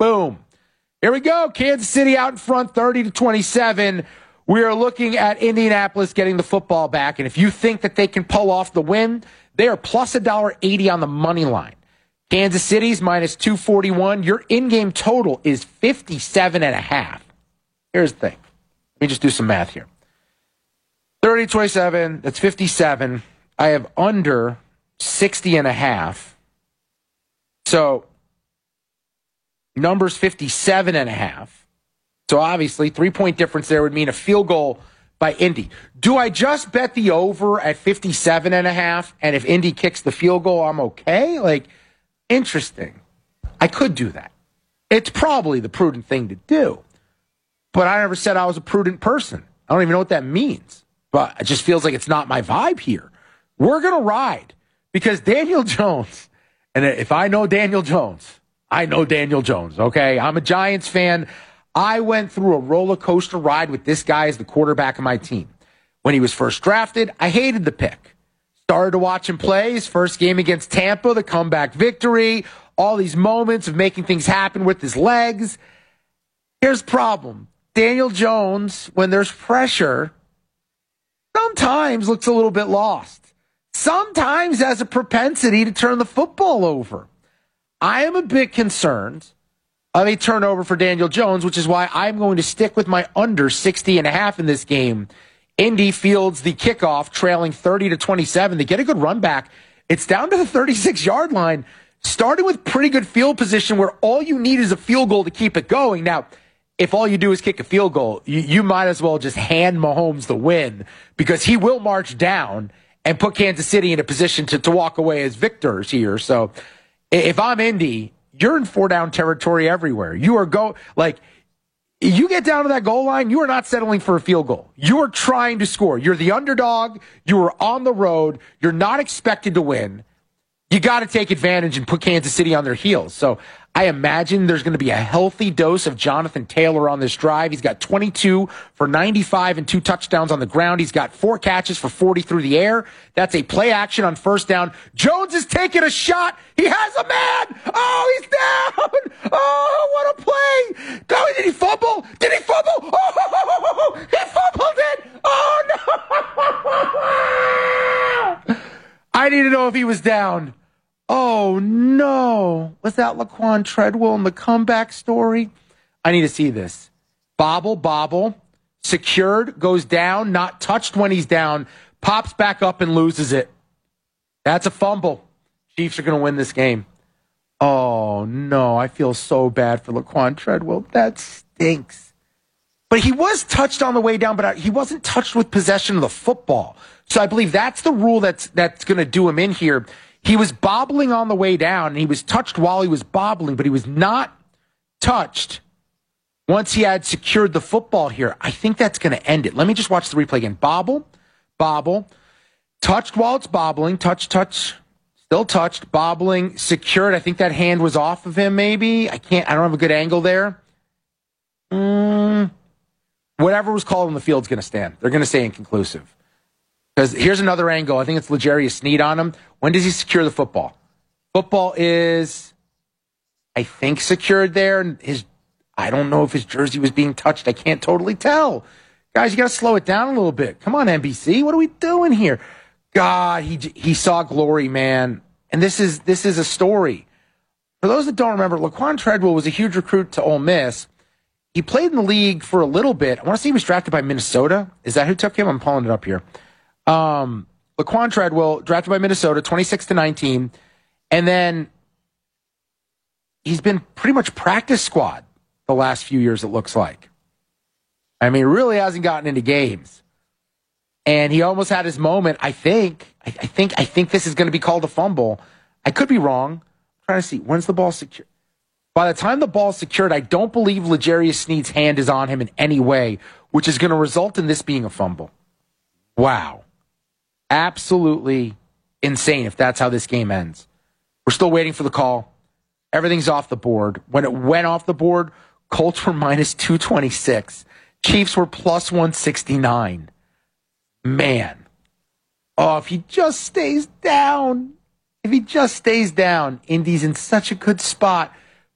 Boom. Here we go. Kansas City out in front, 30-27. We are looking at Indianapolis getting the football back. And if you think that they can pull off the win, they are plus $1.80 on the money line. Kansas City's minus 241. Your in-game total is 57.5. Here's the thing. Let me just do some math here. 30-27, that's 57. I have under 60.5. So, number's 57.5. So, obviously, 3-point difference there would mean a field goal by Indy. Do I just bet the over at 57.5? And if Indy kicks the field goal, I'm okay? Like, interesting. I could do that. It's probably the prudent thing to do. But I never said I was a prudent person. I don't even know what that means. But it just feels like it's not my vibe here. We're going to ride because Daniel Jones, and if I know Daniel Jones, I know Daniel Jones, okay? I'm a Giants fan. I went through a roller coaster ride with this guy as the quarterback of my team. When he was first drafted, I hated the pick. Started to watch him play his first game against Tampa, the comeback victory, all these moments of making things happen with his legs. Here's the problem. Daniel Jones, when there's pressure, sometimes looks a little bit lost. Sometimes has a propensity to turn the football over. I am a bit concerned of a turnover for Daniel Jones, which is why I'm going to stick with my under 60.5 in this game. Indy fields the kickoff, trailing 30-27. They get a good run back. It's down to the 36-yard line, starting with pretty good field position where all you need is a field goal to keep it going. Now, if all you do is kick a field goal, you might as well just hand Mahomes the win because he will march down and put Kansas City in a position to walk away as victors here. So if I'm Indy, you're in 4-down territory everywhere. You are you get down to that goal line, you are not settling for a field goal. You are trying to score. You're the underdog. You are on the road. You're not expected to win. You got to take advantage and put Kansas City on their heels. So I imagine there's going to be a healthy dose of Jonathan Taylor on this drive. He's got 22 for 95 and 2 touchdowns on the ground. He's got 4 catches for 40 through the air. That's a play action on first down. Jones is taking a shot. He has a man. Oh, he's down. Oh, what a play. Oh, did he fumble? Did he fumble? Oh, he fumbled it. Oh, no. I need to know if he was down. Oh, no. Was that Laquan Treadwell in the comeback story? I need to see this. Bobble. Secured, goes down, not touched when he's down, pops back up and loses it. That's a fumble. Chiefs are going to win this game. Oh, no. I feel so bad for Laquan Treadwell. That stinks. But he was touched on the way down, but he wasn't touched with possession of the football. So I believe that's the rule that's going to do him in here. He was bobbling on the way down, and he was touched while he was bobbling, but he was not touched once he had secured the football here. I think that's going to end it. Let me just watch the replay again. Bobble, touched while it's bobbling, touch, still touched, bobbling, secured. I think that hand was off of him maybe. I don't have a good angle there. Whatever was called on the field's going to stand. They're going to say inconclusive. Because here's another angle. I think it's L'Jarius Sneed on him. When does he secure the football? Football is, I think, secured there. And I don't know if his jersey was being touched. I can't totally tell. Guys, you got to slow it down a little bit. Come on, NBC. What are we doing here? God, he saw glory, man. And this is a story. For those that don't remember, Laquan Treadwell was a huge recruit to Ole Miss. He played in the league for a little bit. I want to say he was drafted by Minnesota. Is that who took him? I'm pulling it up here. Laquan Treadwell, drafted by Minnesota, 26-19. And then he's been pretty much practice squad the last few years, it looks like. I mean, really hasn't gotten into games. And he almost had his moment, I think. I think this is going to be called a fumble. I could be wrong. I'm trying to see. When's the ball secured? By the time the ball's secured, I don't believe L'Jarius Sneed's hand is on him in any way, which is going to result in this being a fumble. Wow. Absolutely insane if that's how this game ends. We're still waiting for the call. Everything's off the board. When it went off the board, Colts were minus 226. Chiefs were plus 169. Man. Oh, if he just stays down. Indy's in such a good spot.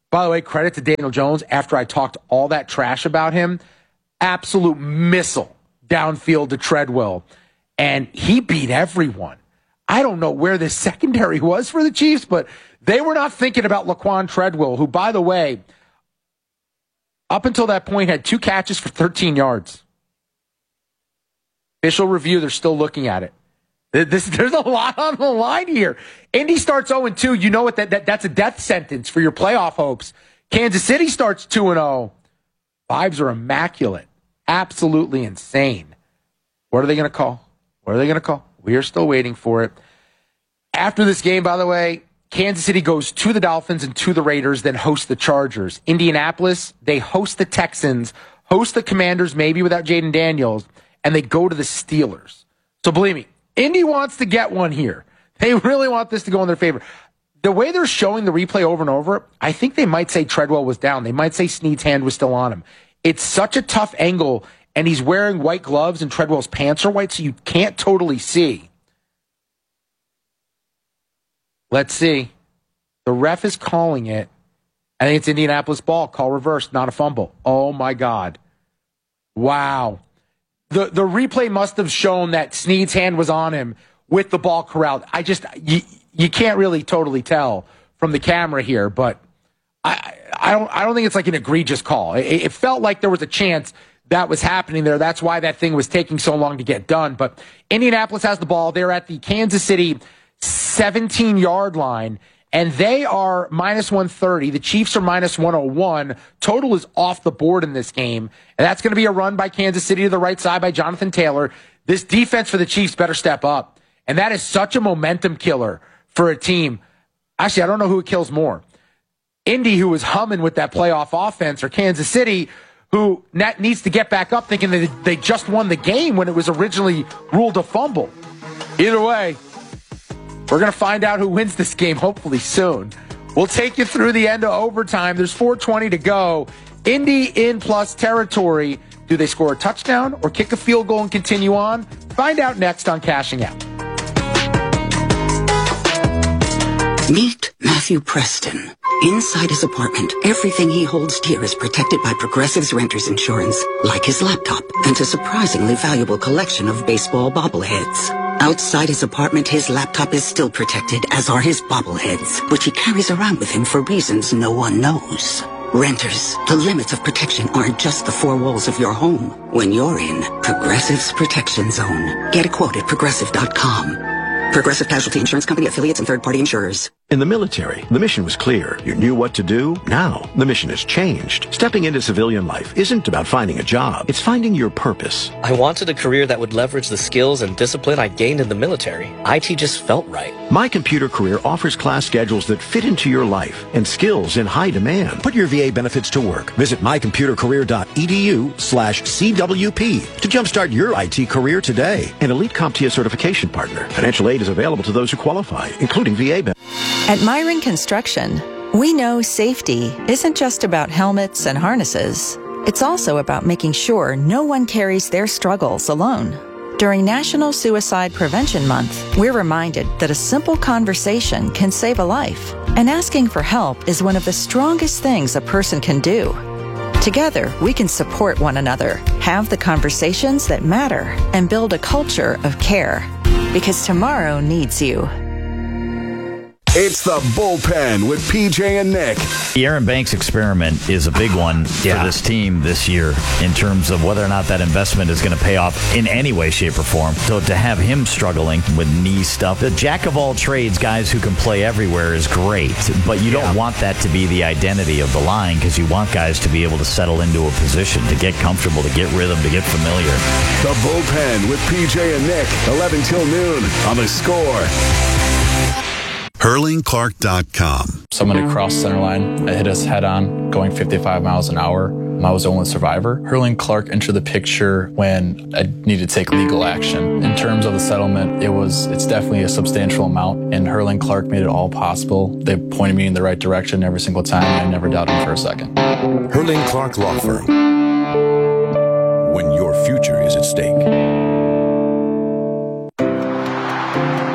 By the way, credit to Daniel Jones. After I talked all that trash about him, absolute missile downfield to Treadwell. And he beat everyone. I don't know where this secondary was for the Chiefs, but they were not thinking about Laquan Treadwell, who, by the way, up until that point had 2 catches for 13 yards. Official review, they're still looking at it. There's a lot on the line here. Indy starts 0-2. You know what? That's a death sentence for your playoff hopes. Kansas City starts 2-0. Vibes are immaculate. Absolutely insane. What are they going to call? We are still waiting for it. After this game, by the way, Kansas City goes to the Dolphins and to the Raiders, then host the Chargers. Indianapolis, they host the Texans, host the Commanders, maybe without Jaden Daniels, and they go to the Steelers. So believe me, Indy wants to get one here. They really want this to go in their favor. The way they're showing the replay over and over, I think they might say Treadwell was down. They might say Snead's hand was still on him. It's such a tough angle, and he's wearing white gloves and Treadwell's pants are white, so you can't totally see. Let's see. The ref is calling it. I think it's Indianapolis ball. Call reversed, not a fumble. Oh, my God. Wow. The replay must have shown that Snead's hand was on him with the ball corralled. You can't really totally tell from the camera here, but I don't think it's like an egregious call. It felt like there was a chance that was happening there. That's why that thing was taking so long to get done. But Indianapolis has the ball. They're at the Kansas City 17-yard line, and they are minus 130. The Chiefs are minus 101. Total is off the board in this game, and that's going to be a run by Kansas City to the right side by Jonathan Taylor. This defense for the Chiefs better step up, and that is such a momentum killer for a team. Actually, I don't know who it kills more. Indy, who was humming with that playoff offense, or Kansas City, who needs to get back up thinking that they just won the game when it was originally ruled a fumble. Either way, we're going to find out who wins this game hopefully soon. We'll take you through the end of overtime. There's 4:20 to go. Indy in plus territory. Do they score a touchdown or kick a field goal and continue on? Find out next on Cashing Out. Meet Matthew Preston. Inside his apartment, everything he holds dear is protected by Progressive's Renters Insurance, like his laptop and a surprisingly valuable collection of baseball bobbleheads. Outside his apartment, his laptop is still protected, as are his bobbleheads, which he carries around with him for reasons no one knows. Renters, the limits of protection aren't just the four walls of your home. When you're in Progressive's Protection Zone, get a quote at Progressive.com. Progressive Casualty Insurance Company, affiliates, and third-party insurers. In the military, the mission was clear. You knew what to do. Now, the mission has changed. Stepping into civilian life isn't about finding a job. It's finding your purpose. I wanted a career that would leverage the skills and discipline I gained in the military. IT just felt right. My Computer Career offers class schedules that fit into your life and skills in high demand. Put your VA benefits to work. Visit mycomputercareer.edu/CWP to jumpstart your IT career today. An elite CompTIA certification partner. Financial aid is available to those who qualify, including VA benefits. At Myron Construction, we know safety isn't just about helmets and harnesses. It's also about making sure no one carries their struggles alone. During National Suicide Prevention Month, we're reminded that a simple conversation can save a life, and asking for help is one of the strongest things a person can do. Together, we can support one another, have the conversations that matter, and build a culture of care. Because tomorrow needs you. It's the Bullpen with PJ and Nick. The Aaron Banks experiment is a big one for this team this year in terms of whether or not that investment is going to pay off in any way, shape, or form. So to have him struggling with knee stuff, the jack of all trades, guys who can play everywhere is great, but you don't want that to be the identity of the line because you want guys to be able to settle into a position, to get comfortable, to get rhythm, to get familiar. The Bullpen with PJ and Nick, 11 till noon on The Score. HurlingClark.com. Someone had crossed center line. It hit us head on, going 55 miles an hour. I was the only survivor. Hurling Clark entered the picture when I needed to take legal action. In terms of the settlement, it's definitely a substantial amount, and Hurling Clark made it all possible. They pointed me in the right direction every single time, and I never doubted them for a second. Hurling Clark Law Firm. When your future is at stake.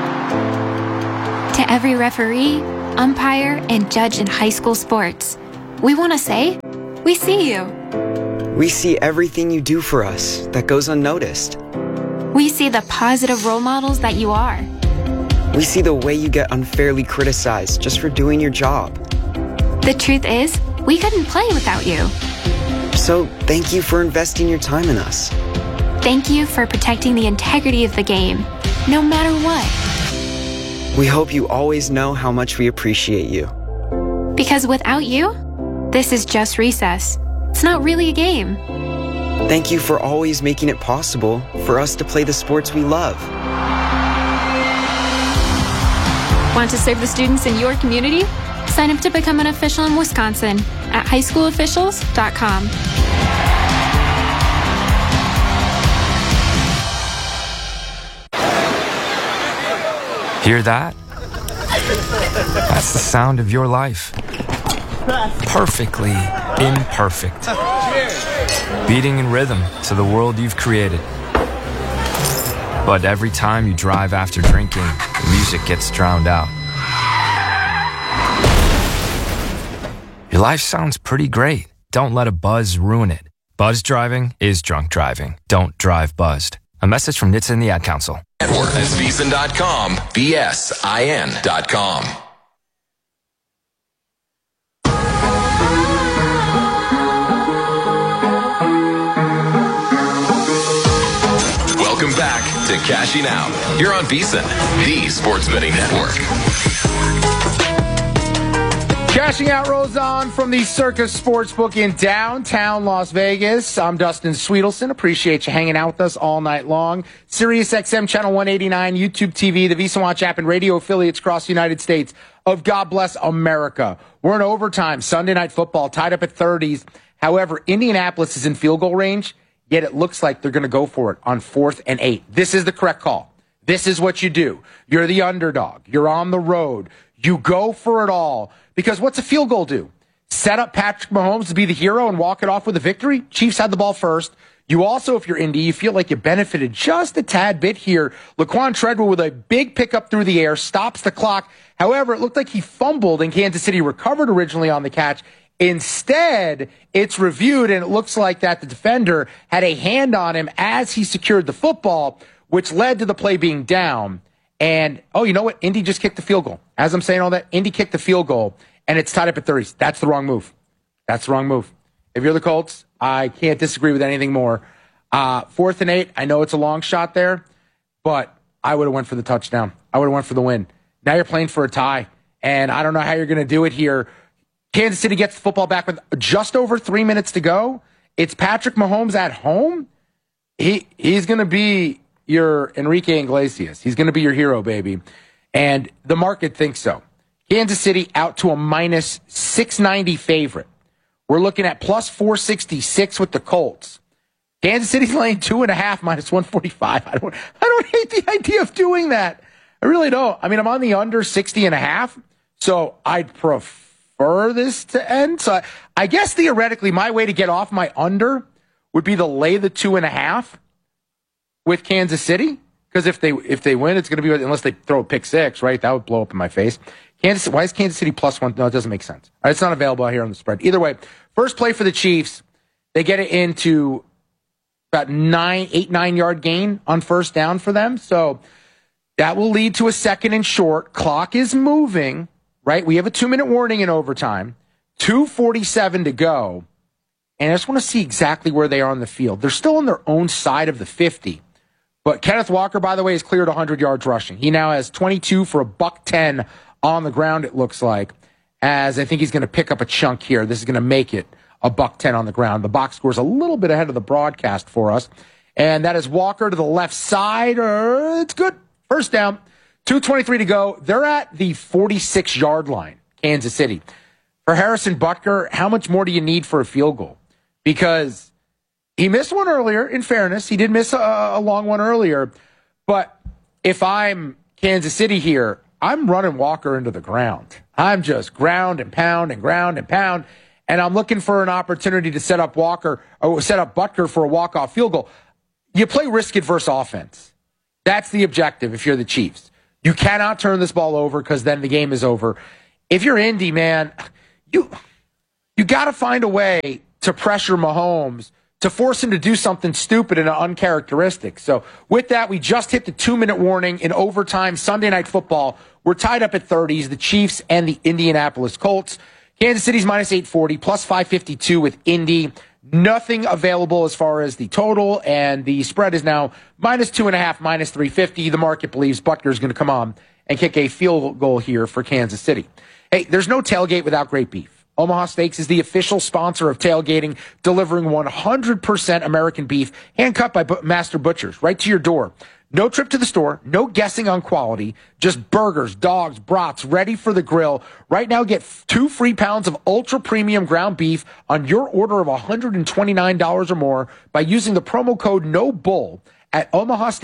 To every referee, umpire, and judge in high school sports, we want to say, we see you. We see everything you do for us that goes unnoticed. We see the positive role models that you are. We see the way you get unfairly criticized just for doing your job. The truth is, we couldn't play without you. So thank you for investing your time in us. Thank you for protecting the integrity of the game, no matter what. We hope you always know how much we appreciate you. Because without you, this is just recess. It's not really a game. Thank you for always making it possible for us to play the sports we love. Want to serve the students in your community? Sign up to become an official in Wisconsin at highschoolofficials.com. Hear that? That's the sound of your life. Perfectly imperfect. Beating in rhythm to the world you've created. But every time you drive after drinking, the music gets drowned out. Your life sounds pretty great. Don't let a buzz ruin it. Buzz driving is drunk driving. Don't drive buzzed. A message from NHTSA and the Ad Council. Network. That's VSIN.com, VSIN.com. Welcome back to Cashing Out. You're on VSIN, the sports betting network. Cashing Out rolls on from the Circus Sportsbook in downtown Las Vegas. I'm Dustin Sweetelson. Appreciate you hanging out with us all night long. Sirius XM Channel 189, YouTube TV, the VSiN Watch app, and radio affiliates across the United States of God Bless America. We're in overtime. Sunday Night Football tied up at 30s. However, Indianapolis is in field goal range, yet it looks like they're going to go for it on 4th and 8. This is the correct call. This is what you do. You're the underdog. You're on the road. You go for it all. Because what's a field goal do? Set up Patrick Mahomes to be the hero and walk it off with a victory? Chiefs had the ball first. You also, if you're Indy, you feel like you benefited just a tad bit here. Laquan Treadwell with a big pickup through the air, stops the clock. However, it looked like he fumbled and Kansas City recovered originally on the catch. Instead, it's reviewed and it looks like that the defender had a hand on him as he secured the football, which led to the play being down. And, oh, you know what? Indy just kicked the field goal. As I'm saying all that, Indy kicked the field goal, and it's tied up at 30s. That's the wrong move. That's the wrong move. If you're the Colts, I can't disagree with anything more. 4th and 8, I know it's a long shot there, but I would have went for the touchdown. I would have went for the win. Now you're playing for a tie, and I don't know how you're going to do it here. Kansas City gets the football back with just over 3 minutes to go. It's Patrick Mahomes at home. He's going to be your Enrique Iglesias. He's going to be your hero, baby. And the market thinks so. Kansas City out to a minus 690 favorite. We're looking at plus 466 with the Colts. Kansas City's laying 2.5 minus 145. I don't hate the idea of doing that. I really don't. I mean, I'm on the under 60.5, so I'd prefer this to end. So I guess theoretically, my way to get off my under would be to lay the 2.5 with Kansas City, because if they win, it's going to be, unless they throw a pick six, right? That would blow up in my face. Why is Kansas City +1? No, it doesn't make sense. All right, it's not available out here on the spread. Either way, first play for the Chiefs, they get it into about 9 yard gain on first down for them. So that will lead to a 2nd and short. Clock is moving, right? We have a 2-minute warning in overtime. 2:47 to go. And I just want to see exactly where they are on the field. They're still on their own side of the 50. But Kenneth Walker, by the way, has cleared 100 yards rushing. He now has 22 for $110 on the ground, it looks like, as I think he's going to pick up a chunk here. This is going to make it a $110 on the ground. The box score's a little bit ahead of the broadcast for us. And that is Walker to the left side. It's good. First down. 2:23 to go. They're at the 46-yard line, Kansas City. For Harrison Butker, how much more do you need for a field goal? Because he missed one earlier, in fairness. He did miss a long one earlier. But if I'm Kansas City here, I'm running Walker into the ground. I'm just ground and pound and ground and pound. And I'm looking for an opportunity to set up Butker for a walk-off field goal. You play risk-adverse offense. That's the objective if you're the Chiefs. You cannot turn this ball over because then the game is over. If you're Indy, man, You got to find a way to pressure Mahomes, to force him to do something stupid and uncharacteristic. So with that, we just hit the 2-minute warning in overtime. Sunday Night Football. We're tied up at 30s, the Chiefs and the Indianapolis Colts. Kansas City's minus 840, plus 552 with Indy. Nothing available as far as the total, and the spread is now minus 2.5, minus 350. The market believes Butker's going to come on and kick a field goal here for Kansas City. Hey, there's no tailgate without great beef. Omaha Steaks is the official sponsor of tailgating, delivering 100% American beef, hand-cut by master butchers, right to your door. No trip to the store, no guessing on quality, just burgers, dogs, brats, ready for the grill. Right now, get 2 free pounds of ultra-premium ground beef on your order of $129 or more by using the promo code NOBULL at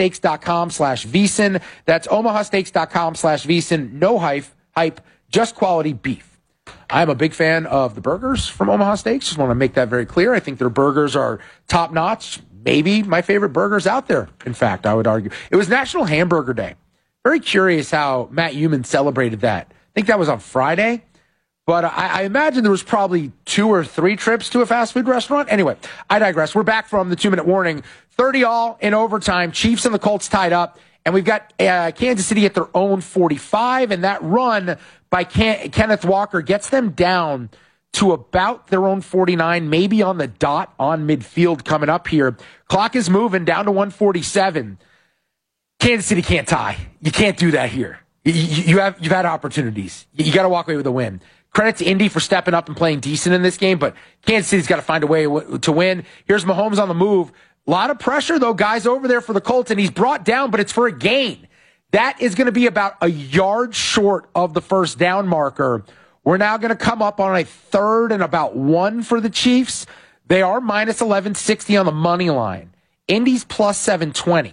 omahasteaks.com/VSiN. That's omahasteaks.com/VSiN. No hype, just quality beef. I'm a big fan of the burgers from Omaha Steaks. Just want to make that very clear. I think their burgers are top-notch. Maybe my favorite burgers out there, in fact, I would argue. It was National Hamburger Day. Very curious how Matt Human celebrated that. I think that was on Friday. But I imagine there was probably 2 or 3 trips to a fast food restaurant. Anyway, I digress. We're back from the 2-minute warning. 30-all in overtime. Chiefs and the Colts tied up. And we've got Kansas City at their own 45. And that run by Kenneth Walker gets them down to about their own 49, maybe on the dot on midfield coming up here. Clock is moving down to 147. Kansas City can't tie. You can't do that here. You've had opportunities. You got to walk away with a win. Credit to Indy for stepping up and playing decent in this game, but Kansas City's got to find a way to win. Here's Mahomes on the move. A lot of pressure, though, guys over there for the Colts, and he's brought down, but it's for a gain. That is going to be about a yard short of the first down marker. We're now going to come up on a 3rd and about 1 for the Chiefs. They are minus 1160 on the money line. Indy's plus 720.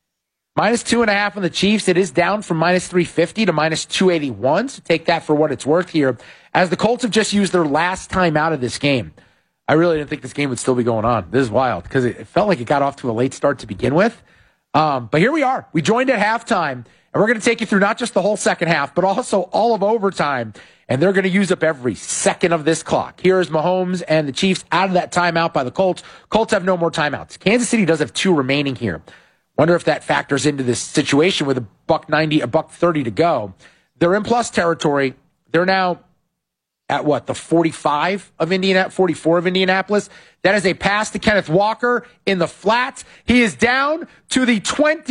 Minus 2.5 on the Chiefs. It is down from minus 350 to minus 281. So take that for what it's worth here. As the Colts have just used their last time out of this game. I really didn't think this game would still be going on. This is wild because it felt like it got off to a late start to begin with. But here we are. We joined at halftime, and we're going to take you through not just the whole second half, but also all of overtime. And they're going to use up every second of this clock. Here's Mahomes and the Chiefs out of that timeout by the Colts. Colts have no more timeouts. Kansas City does have 2 remaining here. Wonder if that factors into this situation with $1:30 to go. They're in plus territory. They're now at what? The 45 of Indianapolis, 44 of Indianapolis. That is a pass to Kenneth Walker in the flats. He is down to the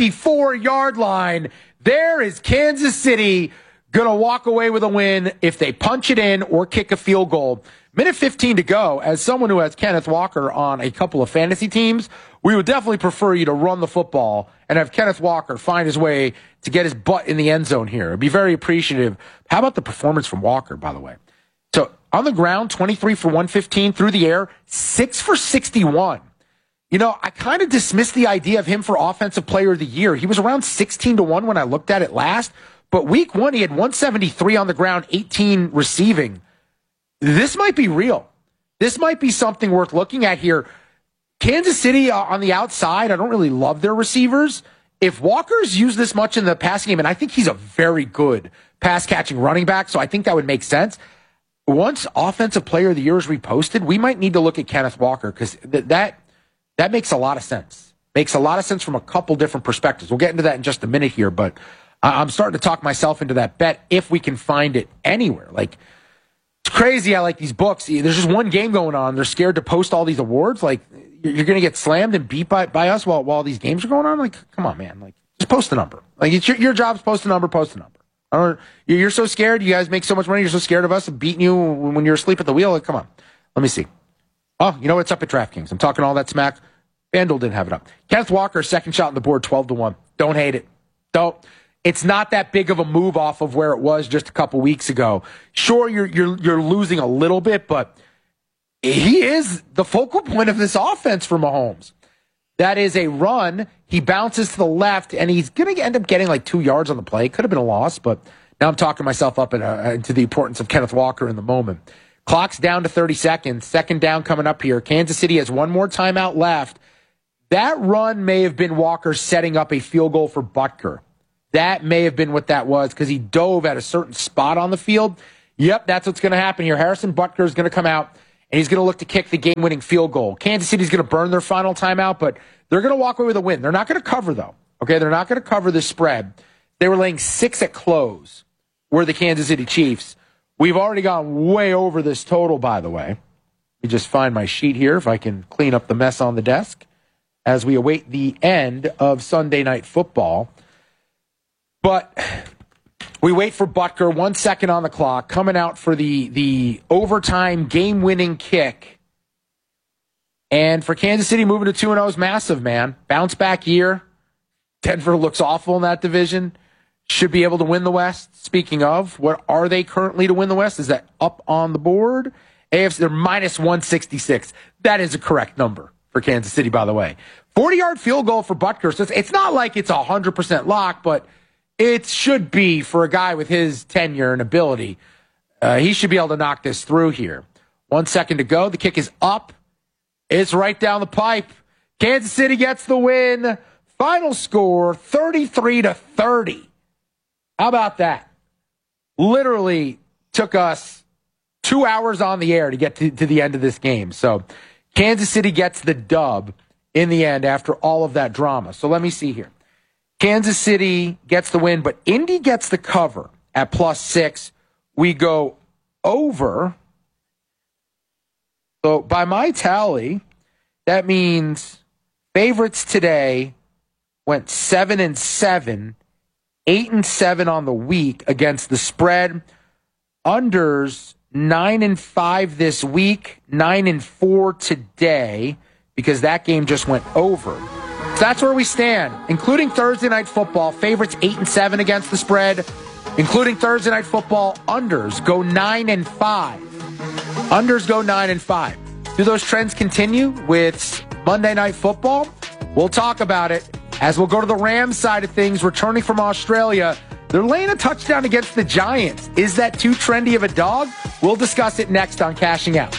24-yard line. There is Kansas City going to walk away with a win if they punch it in or kick a field goal. Minute 15 to go. As someone who has Kenneth Walker on a couple of fantasy teams, we would definitely prefer you to run the football and have Kenneth Walker find his way to get his butt in the end zone here. I'd be very appreciative. How about the performance from Walker, by the way? So on the ground, 23 for 115, through the air, 6 for 61. You know, I kind of dismissed the idea of him for Offensive Player of the Year. He was around 16-1 when I looked at it last. But week 1, he had 173 on the ground, 18 receiving. This might be real. This might be something worth looking at here. Kansas City on the outside, I don't really love their receivers. If Walker's used this much in the passing game, and I think he's a very good pass-catching running back, so I think that would make sense. Once Offensive Player of the Year is reposted, we might need to look at Kenneth Walker because that makes a lot of sense. Makes a lot of sense from a couple different perspectives. We'll get into that in just a minute here, but I'm starting to talk myself into that bet if we can find it anywhere. Like, it's crazy. I like these books. There's just one game going on. They're scared to post all these awards. Like, you're going to get slammed and beat by us while these games are going on. Like, come on, man. Like, just post a number. Like, it's your job's post a number. Post a number. You're so scared. You guys make so much money. You're so scared of us beating you when you're asleep at the wheel. Like, come on. Let me see. Oh, you know what's up at DraftKings? I'm talking all that smack. FanDuel didn't have it up. Kenneth Walker, second shot on the board, 12-1. Don't hate it. Don't. It's not that big of a move off of where it was just a couple weeks ago. Sure, you're losing a little bit, but he is the focal point of this offense for Mahomes. That is a run. He bounces to the left, and he's going to end up getting like 2 yards on the play. Could have been a loss, but now I'm talking myself up into the importance of Kenneth Walker in the moment. Clock's down to 30 seconds. Second down coming up here. Kansas City has one more timeout left. That run may have been Walker setting up a field goal for Butker. That may have been what that was because he dove at a certain spot on the field. Yep, that's what's going to happen here. Harrison Butker is going to come out and he's going to look to kick the game-winning field goal. Kansas City's going to burn their final timeout, but they're going to walk away with a win. They're not going to cover, though. Okay, they're not going to cover the spread. They were laying 6 at close, were the Kansas City Chiefs. We've already gone way over this total, by the way. Let me just find my sheet here if I can clean up the mess on the desk as we await the end of Sunday Night Football. But we wait for Butker, 1 second on the clock, coming out for the overtime game-winning kick. And for Kansas City, moving to 2-0 is massive, man. Bounce-back year. Denver looks awful in that division. Should be able to win the West. Speaking of, what are they currently to win the West? Is that up on the board? AFC, they're minus 166. That is a correct number for Kansas City, by the way. 40-yard field goal for Butker. So it's not like it's 100% lock, but it should be for a guy with his tenure and ability. He should be able to knock this through here. 1 second to go. The kick is up. It's right down the pipe. Kansas City gets the win. Final score, 33-30. How about that? Literally took us 2 hours on the air to get to the end of this game. So Kansas City gets the dub in the end after all of that drama. So let me see here. Kansas City gets the win, but Indy gets the cover at +6. We go over. So by my tally, that means favorites today went 7-7, 8-7 on the week against the spread. Unders 9-5 this week, 9-4 today, because that game just went over. So that's where we stand, including Thursday Night Football. Favorites 8-7 against the spread, including Thursday Night Football. Unders go 9-5. Unders go 9-5. Do those trends continue with Monday Night Football? We'll talk about it as we'll go to the Rams side of things. Returning from Australia, they're laying a touchdown against the Giants. Is that too trendy of a dog? We'll discuss it next on Cashing Out.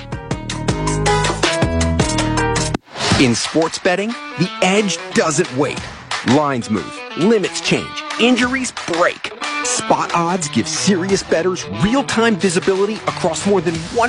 In sports betting, the edge doesn't wait. Lines move, limits change, injuries break. Spot Odds gives serious bettors real-time visibility across more than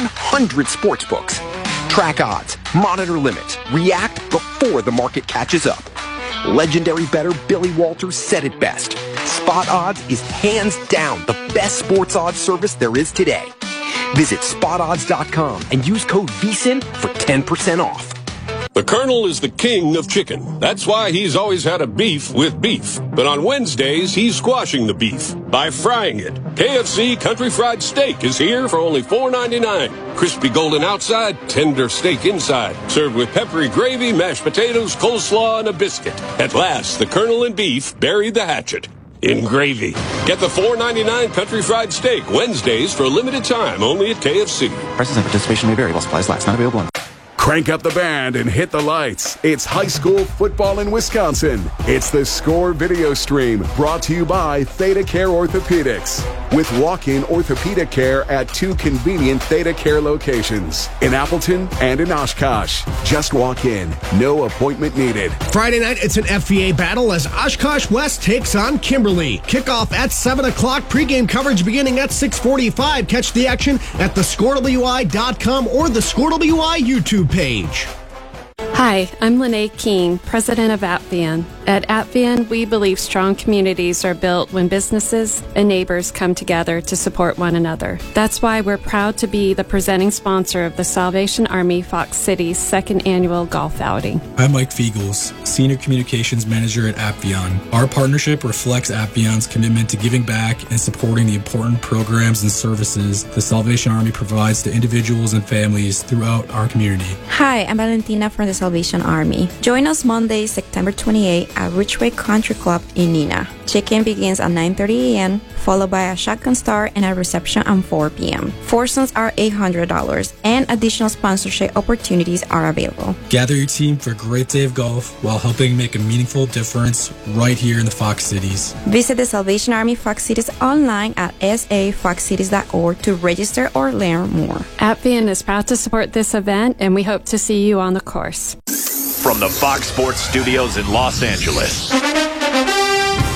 100 sportsbooks. Track odds, monitor limits, react before the market catches up. Legendary bettor Billy Walters said it best. Spot Odds is hands down the best sports odds service there is today. Visit spotodds.com and use code VSIN for 10% off. The Colonel is the king of chicken. That's why he's always had a beef with beef. But on Wednesdays, he's squashing the beef by frying it. KFC Country Fried Steak is here for only $4.99. Crispy golden outside, tender steak inside. Served with peppery gravy, mashed potatoes, coleslaw, and a biscuit. At last, the Colonel and beef buried the hatchet in gravy. Get the $4.99 Country Fried Steak Wednesdays for a limited time only at KFC. Prices and participation may vary while supplies last. Not available on. Crank up the band and hit the lights. It's high school football in Wisconsin. It's the Score video stream brought to you by Theta Care Orthopedics. With walk-in orthopedic care at 2 convenient Theta Care locations in Appleton and in Oshkosh. Just walk in. No appointment needed. Friday night, it's an FVA battle as Oshkosh West takes on Kimberly. Kickoff at 7 o'clock. Pregame coverage beginning at 6:45. Catch the action at thescorewi.com or the ScoreWI YouTube page. Hi, I'm Lene King, president of Apvian. At Apvian, we believe strong communities are built when businesses and neighbors come together to support one another. That's why we're proud to be the presenting sponsor of the Salvation Army Fox City's second annual golf outing. I'm Mike Fiegels, Senior Communications Manager at Apvian. Our partnership reflects Apvian's commitment to giving back and supporting the important programs and services the Salvation Army provides to individuals and families throughout our community. Hi, I'm Valentina from the Salvation Army. Join us Monday, September 28 at Ridgeway Country Club in Neenah. Check-in begins at 9:30 a.m., followed by a shotgun start and a reception at 4 p.m. Foursomes are $800, and additional sponsorship opportunities are available. Gather your team for a great day of golf while helping make a meaningful difference right here in the Fox Cities. Visit the Salvation Army Fox Cities online at safoxcities.org to register or learn more. Apvian is proud to support this event, and we hope to see you on the course. From the Fox Sports Studios in Los Angeles,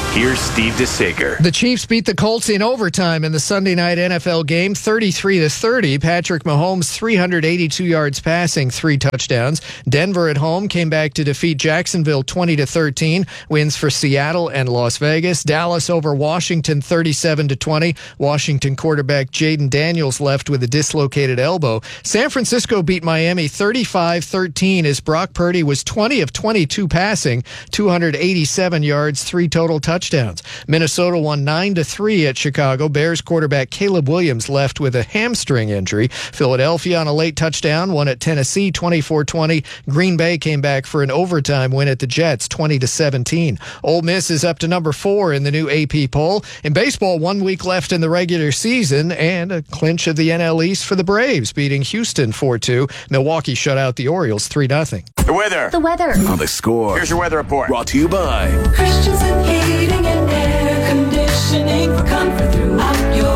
Here's Steve DeSager. The Chiefs beat the Colts in overtime in the Sunday night NFL game, 33-30. Patrick Mahomes, 382 yards passing, 3 touchdowns. Denver at home came back to defeat Jacksonville 20-13. Wins for Seattle and Las Vegas. Dallas over Washington 37-20. Washington quarterback Jaden Daniels left with a dislocated elbow. San Francisco beat Miami 35-13 as Brock Purdy was 20 of 22 passing, 287 yards, 3 total touchdowns. Minnesota won 9-3 at Chicago. Bears quarterback Caleb Williams left with a hamstring injury. Philadelphia on a late touchdown won at Tennessee 24-20. Green Bay came back for an overtime win at the Jets 20-17. Ole Miss is up to number 4 in the new AP poll. In baseball, 1 week left in the regular season and a clinch of the NL East for the Braves, beating Houston 4-2. Milwaukee shut out the Orioles 3-0. The weather. The weather. On The Score. Here's your weather report. Brought to you by Christensen Heating and Air Conditioning for comfort throughout your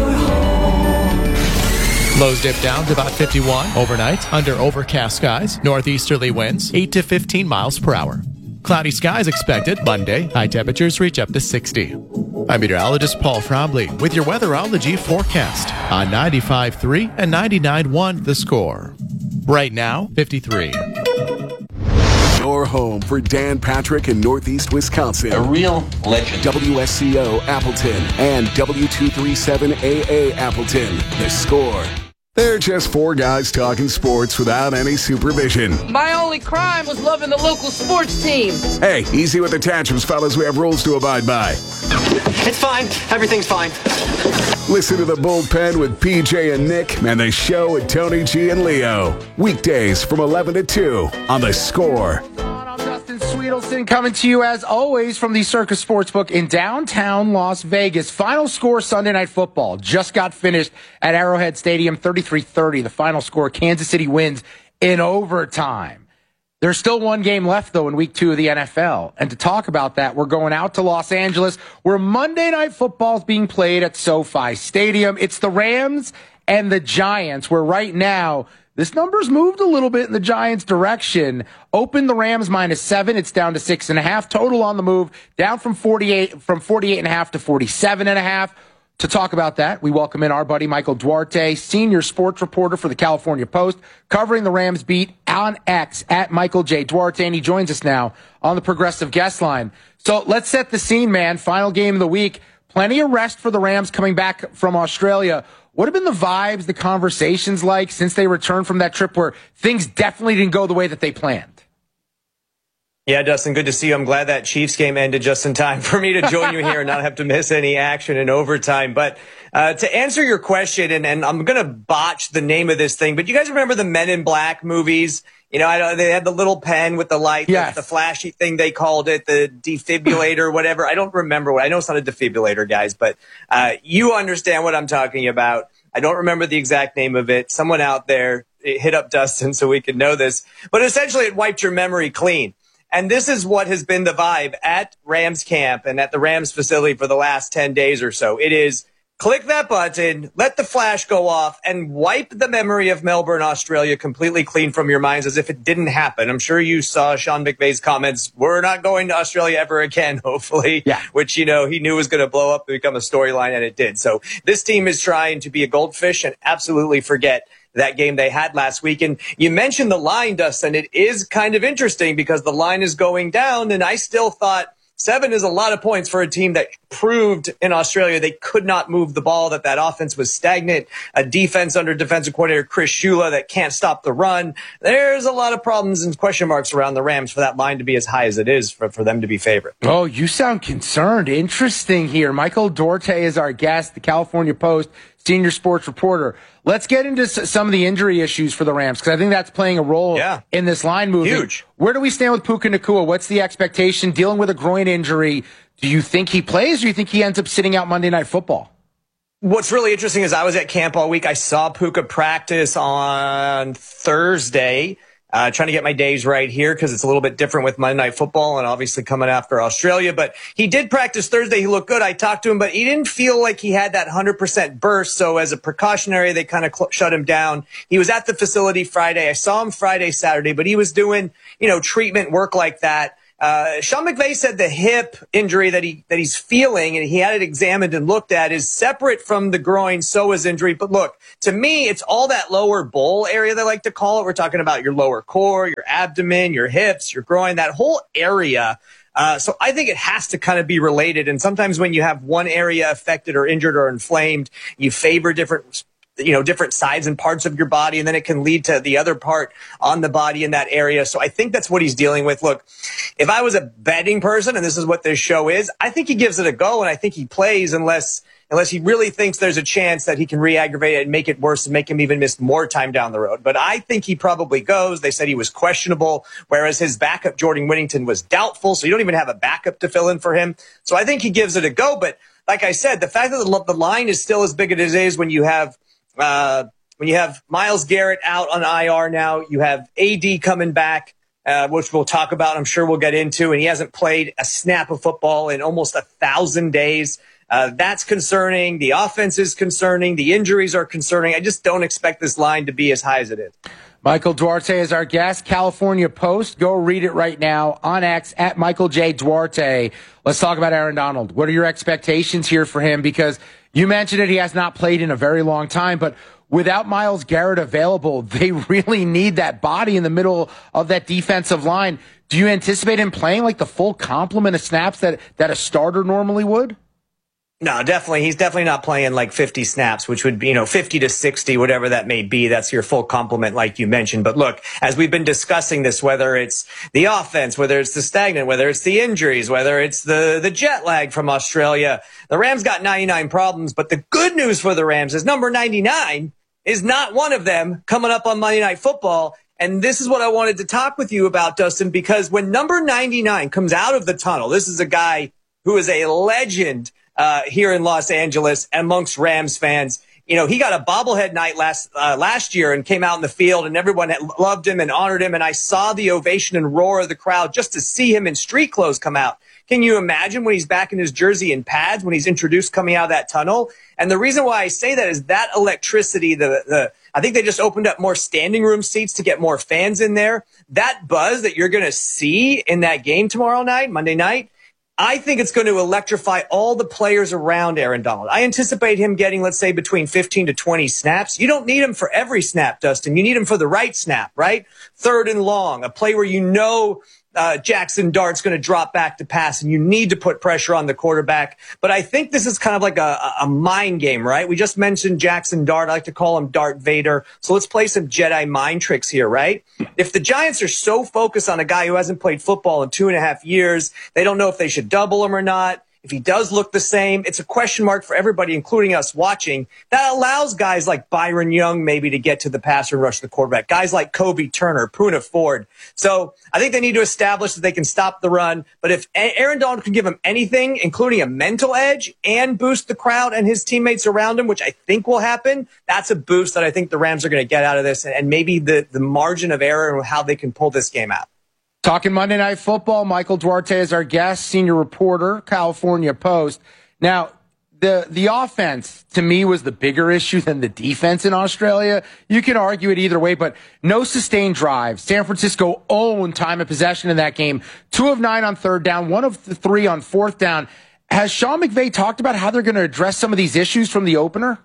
home. Lows dip down to about 51 overnight under overcast skies. Northeasterly winds 8 to 15 miles per hour. Cloudy skies expected Monday. High temperatures reach up to 60. I'm meteorologist Paul Frombly with your weatherology forecast on 95.3 and 99.1 The Score. Right now, 53. Your home for Dan Patrick in Northeast Wisconsin. A real legend. WSCO Appleton and W237AA Appleton. The Score. They're just 4 guys talking sports without any supervision. My only crime was loving the local sports team. Hey, easy with the tantrums, fellas. We have rules to abide by. It's fine. Everything's fine. Listen to The Bullpen with PJ and Nick and The Show with Tony G and Leo. Weekdays from 11 to 2 on The Score. I'm Dustin Sweetelson coming to you as always from the Circus Sportsbook in downtown Las Vegas. Final score Sunday Night Football just got finished at Arrowhead Stadium, 33-30. The final score, Kansas City wins in overtime. There's still 1 game left, though, in Week 2 of the NFL. And to talk about that, we're going out to Los Angeles, where Monday Night Football is being played at SoFi Stadium. It's the Rams and the Giants, where right now this number's moved a little bit in the Giants' direction. Open the Rams -7. It's down to 6.5. Total on the move, down from 48.5 to 47.5. To talk about that, we welcome in our buddy Michael Duarte, senior sports reporter for the California Post, covering the Rams beat on X at Michael J. Duarte, and he joins us now on the Progressive Guest Line. So let's set the scene, man. Final game of the week. Plenty of rest for the Rams coming back from Australia. What have been the vibes, the conversations like since they returned from that trip where things definitely didn't go the way that they planned? Yeah, Dustin, good to see you. I'm glad that Chiefs game ended just in time for me to join you here and not have to miss any action in overtime. But to answer your question, and I'm going to botch the name of this thing, but you guys remember the Men in Black movies? You know, they had the little pen with the light, yes. the flashy thing they called it, the defibrillator, whatever. I don't remember I know it's not a defibrillator, guys, but you understand what I'm talking about. I don't remember the exact name of it. Someone out there hit up Dustin so we could know this. But essentially, it wiped your memory clean. And this is what has been the vibe at Rams camp and at the Rams facility for the last 10 days or so. It is click that button, let the flash go off, and wipe the memory of Melbourne, Australia completely clean from your minds as if it didn't happen. I'm sure you saw Sean McVay's comments, we're not going to Australia ever again, hopefully, which, you know, he knew was going to blow up and become a storyline, and it did. So this team is trying to be a goldfish and absolutely forget that game they had last week. And you mentioned the line, Dustin. It is kind of interesting because the line is going down, and I still thought 7 is a lot of points for a team that proved in Australia they could not move the ball, that offense was stagnant, a defense under defensive coordinator Chris Shula that can't stop the run. There's a lot of problems and question marks around the Rams for that line to be as high as it is for them to be favorite. Oh, you sound concerned. Interesting here. Michael Duarte is our guest, the California Post senior sports reporter. Let's get into some of the injury issues for the Rams, because I think that's playing a role in this line movement. Huge. Where do we stand with Puka Nacua? What's the expectation? Dealing with a groin injury, do you think he plays, or do you think he ends up sitting out Monday Night Football? What's really interesting is I was at camp all week. I saw Puka practice on Thursday. Trying to get my days right here because it's a little bit different with Monday Night Football and obviously coming after Australia. But he did practice Thursday. He looked good. I talked to him, but he didn't feel like he had that 100% burst. So as a precautionary, they kind of shut him down. He was at the facility Friday. I saw him Friday, Saturday, but he was doing, treatment work like that. Sean McVay said the hip injury that he's feeling, and he had it examined and looked at, is separate from the groin psoas injury. But look, to me, it's all that lower bowl area, they like to call it. We're talking about your lower core, your abdomen, your hips, your groin, that whole area. So I think it has to kind of be related. And sometimes when you have one area affected or injured or inflamed, you favor different sides and parts of your body, and then it can lead to the other part on the body in that area. So I think that's what he's dealing with. Look, if I was a betting person, and this is what this show is, I think he gives it a go, and I think he plays unless he really thinks there's a chance that he can re-aggravate it and make it worse and make him even miss more time down the road. But I think he probably goes. They said he was questionable, whereas his backup, Jordan Whittington, was doubtful, so you don't even have a backup to fill in for him. So I think he gives it a go. But like I said, the fact that the line is still as big as it is when you have Myles Garrett out on IR now, you have AD coming back, which we'll talk about, I'm sure we'll get into, and he hasn't played a snap of football in almost 1,000 days. That's concerning. The offense is concerning. The injuries are concerning. I just don't expect this line to be as high as it is. Michael Duarte is our guest. California Post. Go read it right now on X at Michael J. Duarte. Let's talk about Aaron Donald. What are your expectations here for him? Because you mentioned it, he has not played in a very long time, but without Myles Garrett available, they really need that body in the middle of that defensive line. Do you anticipate him playing like the full complement of snaps that a starter normally would? No, definitely. He's definitely not playing like 50 snaps, which would be, 50 to 60, whatever that may be. That's your full complement, like you mentioned. But look, as we've been discussing this, whether it's the offense, whether it's the stagnant, whether it's the injuries, whether it's the jet lag from Australia, the Rams got 99 problems. But the good news for the Rams is number 99 is not one of them coming up on Monday Night Football. And this is what I wanted to talk with you about, Dustin, because when number 99 comes out of the tunnel, this is a guy who is a legend here in Los Angeles amongst Rams fans. He got a bobblehead night last year and came out in the field, and everyone loved him and honored him. And I saw the ovation and roar of the crowd just to see him in street clothes come out. Can you imagine when he's back in his jersey and pads, when he's introduced coming out of that tunnel? And the reason why I say that is that electricity, I think they just opened up more standing room seats to get more fans in there. That buzz that you're going to see in that game tomorrow night, Monday night, I think it's going to electrify all the players around Aaron Donald. I anticipate him getting, let's say, between 15 to 20 snaps. You don't need him for every snap, Dustin. You need him for the right snap, right? Third and long, a play where Jackson Dart's going to drop back to pass, and you need to put pressure on the quarterback. But I think this is kind of like a mind game, right? We just mentioned Jackson Dart. I like to call him Darth Vader. So let's play some Jedi mind tricks here, right? If the Giants are so focused on a guy who hasn't played football in 2.5 years, they don't know if they should double him or not. If he does look the same, it's a question mark for everybody, including us watching. That allows guys like Byron Young maybe to get to the passer and rush the quarterback. Guys like Kobe Turner, Poona Ford. So I think they need to establish that they can stop the run. But if Aaron Donald can give him anything, including a mental edge, and boost the crowd and his teammates around him, which I think will happen, that's a boost that I think the Rams are going to get out of this, and maybe the margin of error and how they can pull this game out. Talking Monday Night Football, Michael Duarte is our guest, senior reporter, California Post. Now, the offense, to me, was the bigger issue than the defense in Australia. You can argue it either way, but no sustained drive. San Francisco owned time of possession in that game. 2 of 9 on third down, 1 of 3 on fourth down. Has Sean McVay talked about how they're going to address some of these issues from the opener?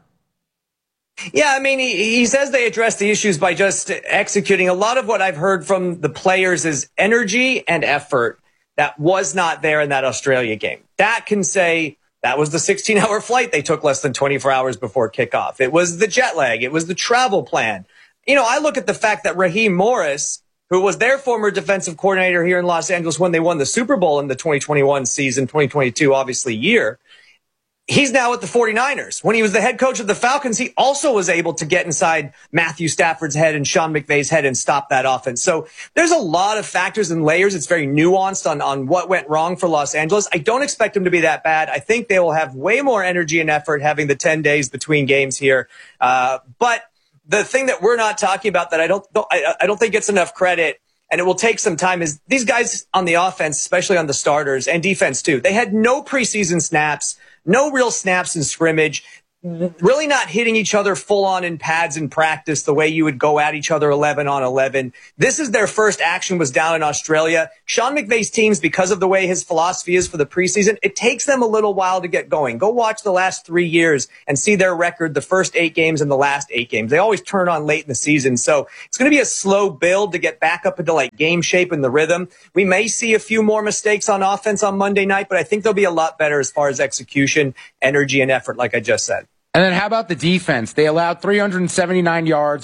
Yeah, I mean, he says they address the issues by just executing. A lot of what I've heard from the players is energy and effort that was not there in that Australia game. That can say that was the 16-hour flight they took less than 24 hours before kickoff. It was the jet lag. It was the travel plan. I look at the fact that Raheem Morris, who was their former defensive coordinator here in Los Angeles when they won the Super Bowl in the 2021 season, 2022, obviously, year, he's now at the 49ers. When he was the head coach of the Falcons, he also was able to get inside Matthew Stafford's head and Sean McVay's head and stop that offense. So there's a lot of factors and layers. It's very nuanced on what went wrong for Los Angeles. I don't expect them to be that bad. I think they will have way more energy and effort having the 10 days between games here. But the thing that we're not talking about that I don't think gets enough credit, and it will take some time, is these guys on the offense, especially on the starters and defense too, they had no preseason snaps. No real snaps in scrimmage. really not hitting each other full on in pads in practice the way you would go at each other 11 on 11. This is their first action was down in Australia. Sean McVay's teams, because of the way his philosophy is for the preseason, it takes them a little while to get going. Go watch the last 3 years and see their record, the first 8 games and the last 8 games. They always turn on late in the season. So it's going to be a slow build to get back up into like game shape and the rhythm. We may see a few more mistakes on offense on Monday night, but I think they'll be a lot better as far as execution, energy, and effort, like I just said. And then how about the defense? They allowed 379 yards,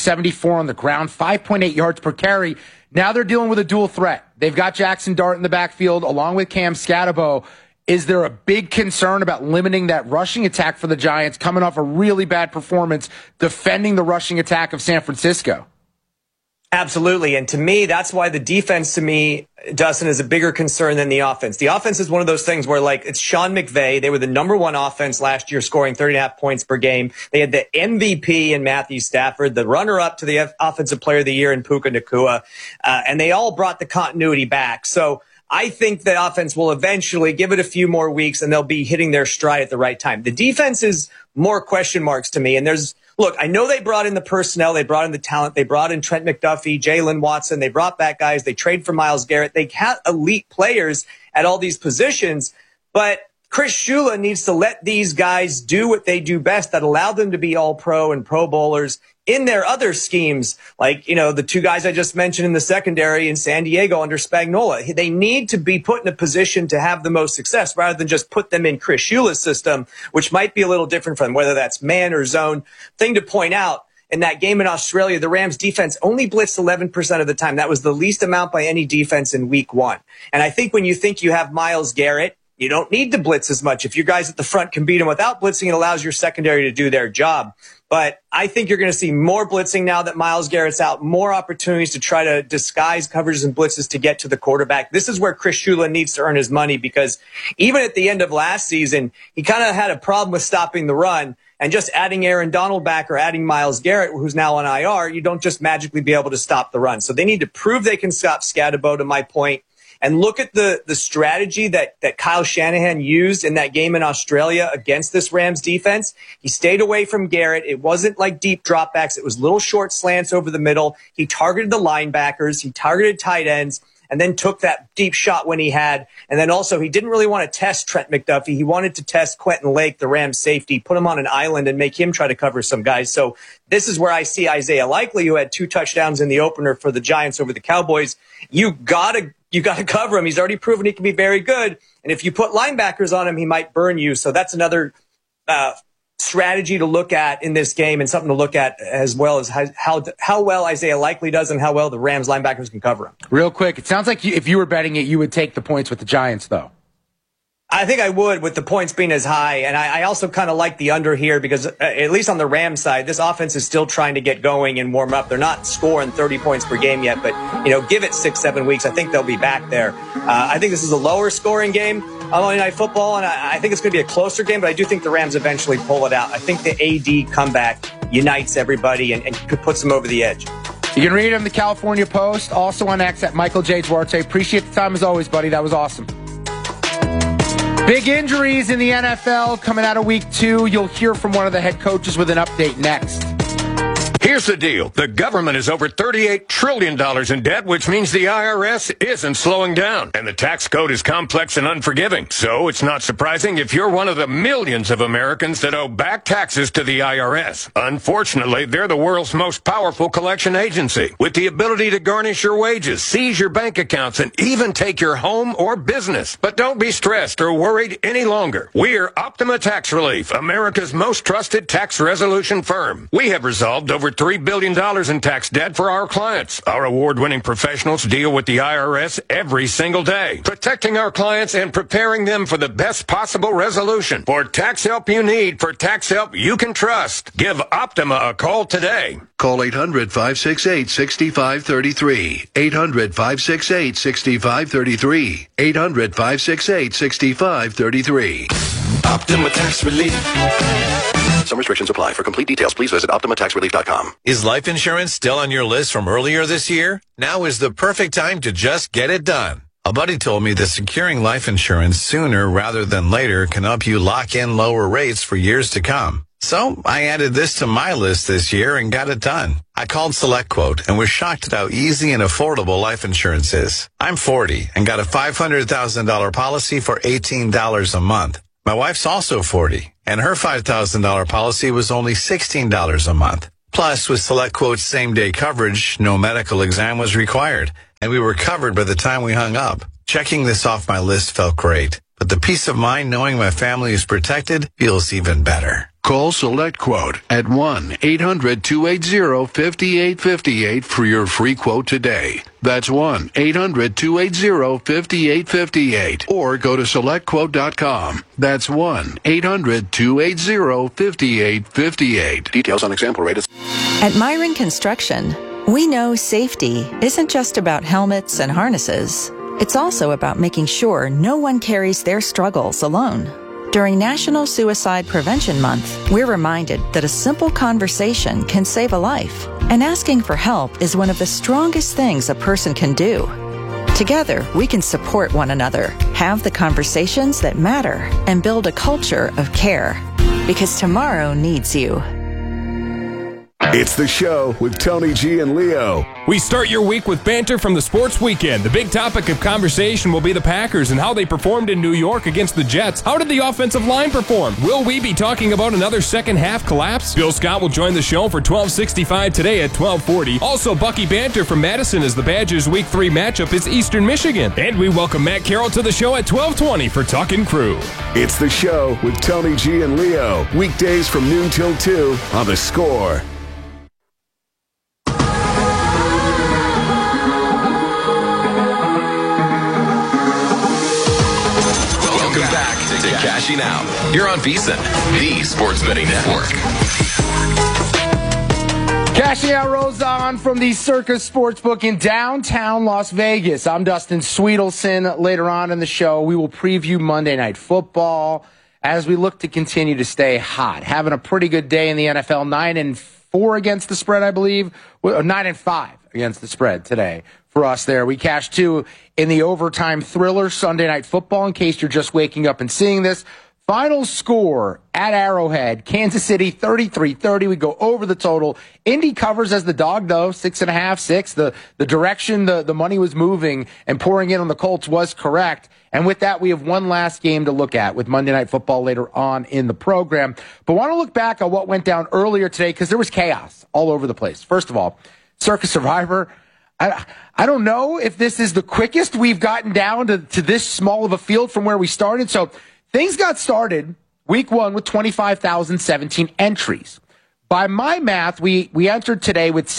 174 on the ground, 5.8 yards per carry. Now they're dealing with a dual threat. They've got Jackson Dart in the backfield along with Cam Scatabo. Is there a big concern about limiting that rushing attack for the Giants coming off a really bad performance defending the rushing attack of San Francisco? Absolutely. And to me, that's why the defense, to me, Dustin, is a bigger concern than the offense. The offense is one of those things where, like, it's Sean McVay. They were the number 1 offense last year, scoring 30.5 points per game. They had the MVP in Matthew Stafford, the runner-up to the Offensive Player of the Year in Puka Nacua, and they all brought the continuity back. So I think the offense will eventually give it a few more weeks, and they'll be hitting their stride at the right time. The defense is more question marks to me, and look, I know they brought in the personnel, they brought in the talent, they brought in Trent McDuffie, Jalen Watson, they brought back guys, they traded for Myles Garrett, they have elite players at all these positions, but Chris Shula needs to let these guys do what they do best that allow them to be all-pro and Pro Bowlers in their other schemes, like, the 2 guys I just mentioned in the secondary in San Diego under Spagnuolo. They need to be put in a position to have the most success rather than just put them in Chris Shula's system, which might be a little different from whether that's man or zone. Thing to point out, in that game in Australia, the Rams defense only blitzed 11% of the time. That was the least amount by any defense in week 1. And I think when you think you have Myles Garrett, you don't need to blitz as much. If your guys at the front can beat them without blitzing, it allows your secondary to do their job. But I think you're going to see more blitzing now that Myles Garrett's out, more opportunities to try to disguise coverages and blitzes to get to the quarterback. This is where Chris Shula needs to earn his money, because even at the end of last season, he kind of had a problem with stopping the run. And just adding Aaron Donald back or adding Myles Garrett, who's now on IR, you don't just magically be able to stop the run. So they need to prove they can stop Scatabo, to my point. And look at the strategy that Kyle Shanahan used in that game in Australia against this Rams defense. He stayed away from Garrett. It wasn't like deep dropbacks. It was little short slants over the middle. He targeted the linebackers. He targeted tight ends, and then took that deep shot when he had. And then also, he didn't really want to test Trent McDuffie. He wanted to test Quentin Lake, the Rams safety, put him on an island and make him try to cover some guys. So this is where I see Isaiah Likely, who had 2 touchdowns in the opener for the Giants over the Cowboys. You gotta cover him. He's already proven he can be very good. And if you put linebackers on him, he might burn you. So that's another strategy to look at in this game, and something to look at as well as how well Isaiah Likely does and how well the Rams linebackers can cover him. Real quick, it sounds like if you were betting it, you would take the points with the Giants, though. I think I would, with the points being as high. And I also kind of like the under here because, at least on the Rams side, this offense is still trying to get going and warm up. They're not scoring 30 points per game yet, but, give it 6-7 weeks. I think they'll be back there. I think this is a lower scoring game on Monday Night Football, and I think it's going to be a closer game, but I do think the Rams eventually pull it out. I think the AD comeback unites everybody and puts them over the edge. You can read him in the California Post, also on X at Michael J. Duarte. Appreciate the time as always, buddy. That was awesome. Big injuries in the NFL coming out of week 2. You'll hear from one of the head coaches with an update next. Here's the deal. The government is over $38 trillion in debt, which means the IRS isn't slowing down. And the tax code is complex and unforgiving. So it's not surprising if you're one of the millions of Americans that owe back taxes to the IRS. Unfortunately, they're the world's most powerful collection agency, with the ability to garnish your wages, seize your bank accounts, and even take your home or business. But don't be stressed or worried any longer. We're Optima Tax Relief, America's most trusted tax resolution firm. We have resolved over $3 billion in tax debt for our clients. Our award-winning professionals deal with the IRS every single day, protecting our clients and preparing them for the best possible resolution. For tax help you need, for tax help you can trust, give Optima a call today. Call 800-568-6533. 800-568-6533. 800-568-6533. Optima Tax Relief. Some restrictions apply. For complete details, please visit OptimaTaxRelief.com. Is life insurance still on your list from earlier this year? Now is the perfect time to just get it done. A buddy told me that securing life insurance sooner rather than later can help you lock in lower rates for years to come. So I added this to my list this year and got it done. I called SelectQuote and was shocked at how easy and affordable life insurance is. I'm 40 and got a $500,000 policy for $18 a month. My wife's also 40 and her $5,000 policy was only $16 a month. Plus, with SelectQuote's same-day coverage, no medical exam was required, and we were covered by the time we hung up. Checking this off my list felt great, but the peace of mind knowing my family is protected feels even better. Call SelectQuote at 1-800-280-5858 for your free quote today. That's 1-800-280-5858. Or go to SelectQuote.com. That's 1-800-280-5858. Details on example rate. At Myron Construction, we know safety isn't just about helmets and harnesses. It's also about making sure no one carries their struggles alone. During National Suicide Prevention Month, we're reminded that a simple conversation can save a life, and asking for help is one of the strongest things a person can do. Together, we can support one another, have the conversations that matter, and build a culture of care. Because tomorrow needs you. It's The Show with Tony G and Leo. We start your week with banter from the sports weekend. The big topic of conversation will be the Packers and how they performed in New York against the Jets. How did the offensive line perform? Will we be talking about another second half collapse? Bill Scott will join the show for 12:65 today at 12:40. Also, Bucky Banter from Madison as the Badgers' Week 3 matchup is Eastern Michigan. And we welcome Matt Carroll to the show at 12:20 for Talkin' Crew. It's The Show with Tony G and Leo. Weekdays from noon till 2 on The Score. Cashing Out here on VSiN, the Sports Betting Network. Cashing Out rolls on from the Circus Sportsbook in downtown Las Vegas. I'm Dustin Sweetelson. Later on in the show, we will preview Monday Night Football as we look to continue to stay hot. Having a pretty good day in the NFL, 9-4 against the spread, I believe. 9-5 against the spread today for us there. We cashed 2 in the overtime thriller Sunday Night Football, in case you're just waking up and seeing this. Final score at Arrowhead, Kansas City 33-30. We go over the total. Indy covers as the dog, though, 6.5, 6. The direction the money was moving and pouring in on the Colts was correct. And with that, we have one last game to look at with Monday Night Football later on in the program. But I want to look back on what went down earlier today because there was chaos all over the place. First of all, Circus Survivor. I don't know if this is the quickest we've gotten down to this small of a field from where we started. So things got started week 1 with 25,017 entries. By my math, we entered today with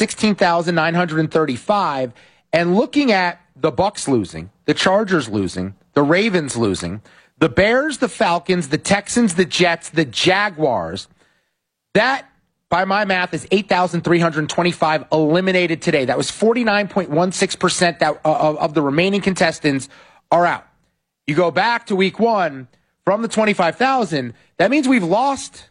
16,935. And looking at the Bucs losing, the Chargers losing, the Ravens losing, the Bears, the Falcons, the Texans, the Jets, the Jaguars, that, by my math, is 8,325 eliminated today. That was 49.16% of the remaining contestants are out. You go back to week 1 from the 25,000, that means we've lost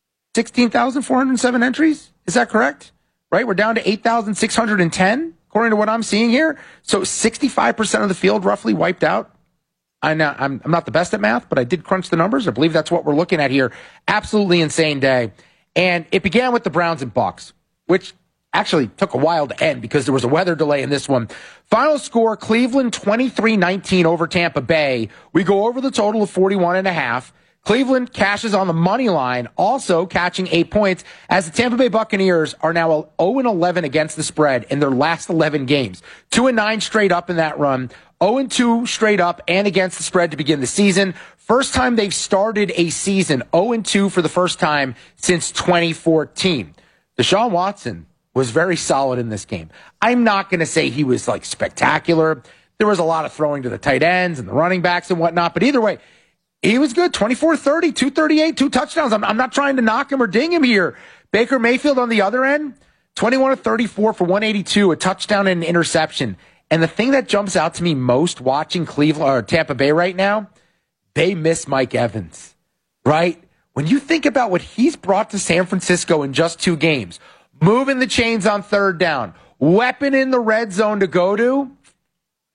16,407 entries. Is that correct? Right? We're down to 8,610, according to what I'm seeing here. So 65% of the field roughly wiped out. I'm not the best at math, but I did crunch the numbers. I believe that's what we're looking at here. Absolutely insane day. And it began with the Browns and Bucs, which actually took a while to end because there was a weather delay in this one. Final score, Cleveland 23-19 over Tampa Bay. We go over the total of 41.5. Cleveland cashes on the money line, also catching 8 points, as the Tampa Bay Buccaneers are now 0-11 against the spread in their last 11 games. 2-9 straight up in that run. 0-2 straight up and against the spread to begin the season. First time they've started a season 0-2 for the first time since 2014. Deshaun Watson was very solid in this game. I'm not going to say he was like spectacular. There was a lot of throwing to the tight ends and the running backs and whatnot, but either way, he was good. 24-30, 238, 2 touchdowns. I'm not trying to knock him or ding him here. Baker Mayfield on the other end, 21-34 for 182, a touchdown and an interception. And the thing that jumps out to me most watching Cleveland or Tampa Bay right now, they miss Mike Evans, right? When you think about what he's brought to San Francisco in just 2 games, moving the chains on third down, weapon in the red zone to go to,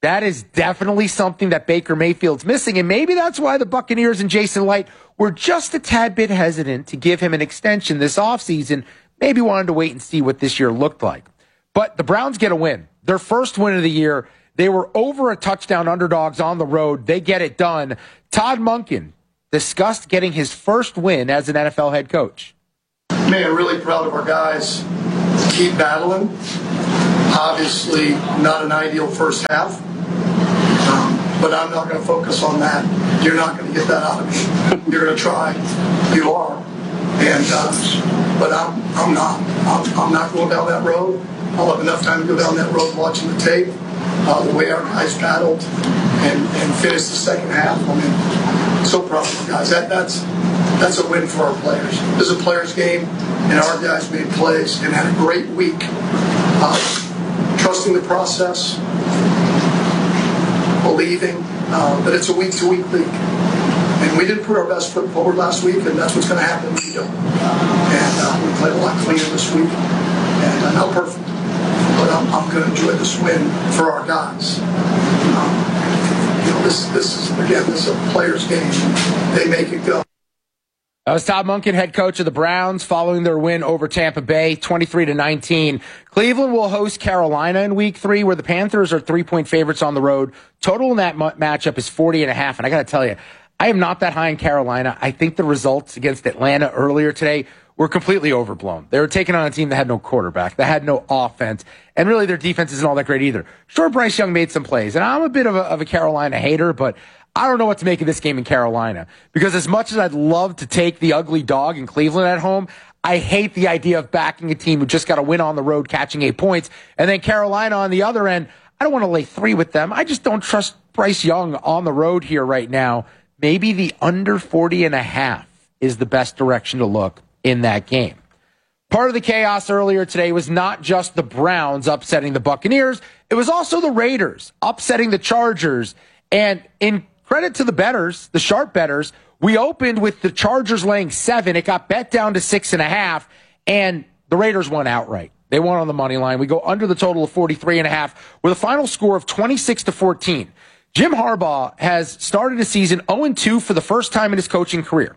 That is definitely something that Baker Mayfield's missing, and maybe that's why the Buccaneers and Jason Light were just a tad bit hesitant to give him an extension this offseason. Maybe wanted to wait and see what this year looked like. But the Browns get a win. Their first win of the year. They were over a touchdown underdogs on the road. They get it done. Todd Monken discussed getting his first win as an NFL head coach. Man, really proud of our guys. Keep battling. Obviously, not an ideal first half. But I'm not going to focus on that. You're not going to get that out of me. You're going to try. You are. And but I'm not. I'm not going down that road. I'll have enough time to go down that road watching the tape, the way our guys battled and finished the second half. I mean, so proud of our guys. That's a win for our players. This is a players' game, and our guys made plays and had a great week. Trusting the process, believing that it's a week-to-week league. And we didn't put our best foot forward last week, and that's what's going to happen when we don't. And we played a lot cleaner this week, and not perfect. But I'm going to enjoy this win for our guys. This is a player's game. They make it go. That was Todd Monken, head coach of the Browns, following their win over Tampa Bay, 23-19. Cleveland will host Carolina in Week 3, where the Panthers are 3-point favorites on the road. Total in that matchup is 40.5. And I got to tell you, I am not that high in Carolina. I think the results against Atlanta earlier today were completely overblown. They were taking on a team that had no quarterback, that had no offense, and really their defense isn't all that great either. Sure, Bryce Young made some plays, and I'm a bit of a Carolina hater, but I don't know what to make of this game in Carolina, because as much as I'd love to take the ugly dog in Cleveland at home, I hate the idea of backing a team who just got to win on the road, catching 8 points, and then Carolina on the other end, I don't want to lay 3 with them. I just don't trust Bryce Young on the road here right now. Maybe the under 40.5 is the best direction to look in that game. Part of the chaos earlier today was not just the Browns upsetting the Buccaneers, it was also the Raiders upsetting the Chargers. And in credit to the bettors, the sharp bettors, we opened with the Chargers laying 7. It got bet down to 6.5, and the Raiders won outright. They won on the money line. We go under the total of 43.5 with a final score of 26-14. Jim Harbaugh has started a season 0-2 for the first time in his coaching career.